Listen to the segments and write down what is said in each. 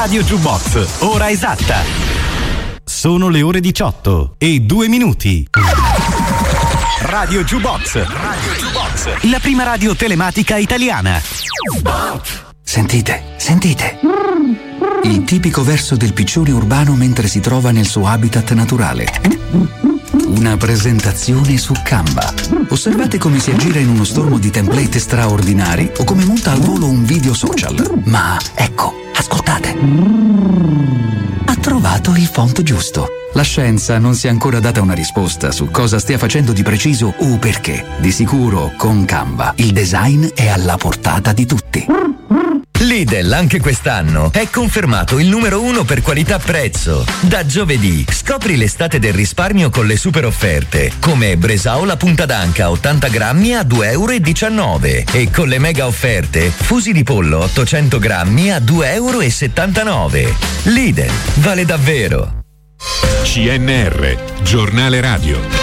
Radio Jukebox, ora esatta. Sono le ore 18:02. Radio Jukebox, la prima radio telematica italiana. Sentite. Il tipico verso del piccione urbano mentre si trova nel suo habitat naturale. Una presentazione su Canva. Osservate come si aggira in uno stormo di template straordinari o come monta al volo un video social. Ma ecco, ascoltate. Ha trovato il font giusto. La scienza non si è ancora data una risposta su cosa stia facendo di preciso o perché. Di sicuro, con Canva, il design è alla portata di tutti. Lidl anche quest'anno è confermato il numero 1 per qualità-prezzo. Da giovedì scopri l'estate del risparmio con le super offerte, come Bresaola punta d'anca 80 grammi a 2,19 € e con le mega offerte fusi di pollo 800 grammi a 2,79 €. Lidl, vale davvero. CNR, giornale radio.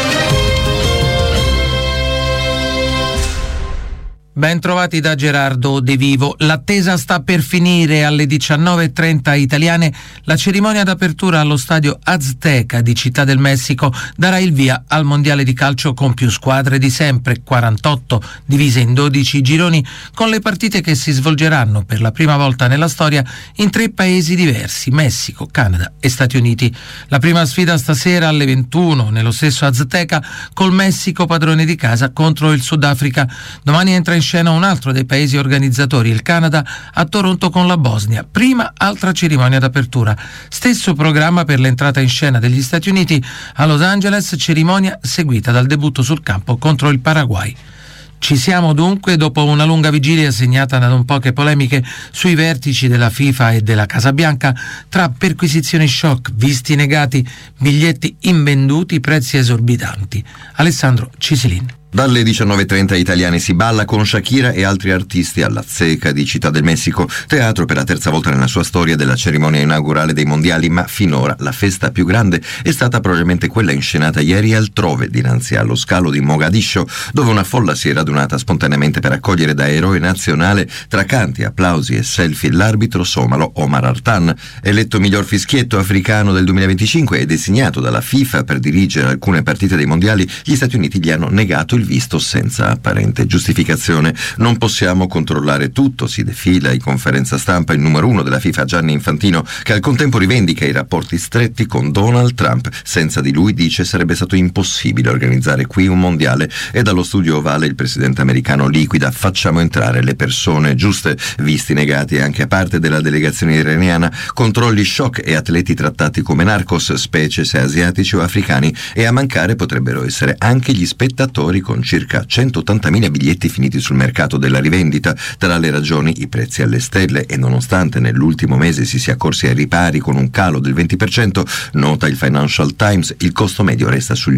Ben trovati da Gerardo De Vivo. L'attesa sta per finire. Alle 19:30 italiane la cerimonia d'apertura allo stadio Azteca di Città del Messico darà il via al mondiale di calcio con più squadre di sempre, 48 divise in 12 gironi, con le partite che si svolgeranno per la prima volta nella storia in 3 paesi diversi: Messico, Canada e Stati Uniti. La prima sfida stasera alle 21 nello stesso Azteca, col Messico padrone di casa contro il Sudafrica. Domani entra in scena un altro dei paesi organizzatori, il Canada, a Toronto con la Bosnia. Prima altra cerimonia d'apertura. Stesso programma per l'entrata in scena degli Stati Uniti a Los Angeles, cerimonia seguita dal debutto sul campo contro il Paraguay. Ci siamo dunque dopo una lunga vigilia segnata da non poche polemiche sui vertici della FIFA e della Casa Bianca, tra perquisizioni shock, visti negati, biglietti invenduti, prezzi esorbitanti. Alessandro Cisilin. Dalle 19:30 italiane si balla con Shakira e altri artisti all'Azteca di Città del Messico, teatro per la terza volta nella sua storia della cerimonia inaugurale dei mondiali, ma finora la festa più grande è stata probabilmente quella inscenata ieri altrove, dinanzi allo scalo di Mogadiscio, dove una folla si è radunata spontaneamente per accogliere da eroe nazionale, tra canti, applausi e selfie, l'arbitro somalo Omar Artan, eletto miglior fischietto africano del 2025 e designato dalla FIFA per dirigere alcune partite dei mondiali. Gli Stati Uniti gli hanno negato il visto senza apparente giustificazione. Non possiamo controllare tutto, si defila in conferenza stampa il numero 1 della FIFA Gianni Infantino, che al contempo rivendica i rapporti stretti con Donald Trump. Senza di lui, dice, sarebbe stato impossibile organizzare qui un mondiale. E dallo studio ovale il presidente americano liquida: facciamo entrare le persone giuste. Visti negati anche a parte della delegazione iraniana, controlli shock e atleti trattati come narcos, specie se asiatici o africani, e a mancare potrebbero essere anche gli spettatori, con circa 180.000 biglietti finiti sul mercato della rivendita. Tra le ragioni, i prezzi alle stelle, e nonostante nell'ultimo mese si sia corsi ai ripari con un calo del 20%, nota il Financial Times, il costo medio resta sugli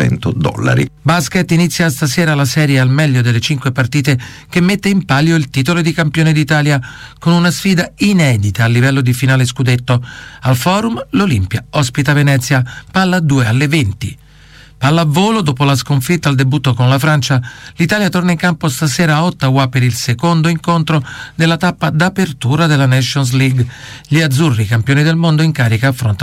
$800. Basket: inizia stasera la serie al meglio delle 5 partite che mette in palio il titolo di campione d'Italia, con una sfida inedita a livello di finale scudetto. Al Forum l'Olimpia ospita Venezia, palla 2 alle 20. Pallavolo: dopo la sconfitta al debutto con la Francia, l'Italia torna in campo stasera a Ottawa per il secondo incontro della tappa d'apertura della Nations League. Gli azzurri, campioni del mondo in carica, affrontano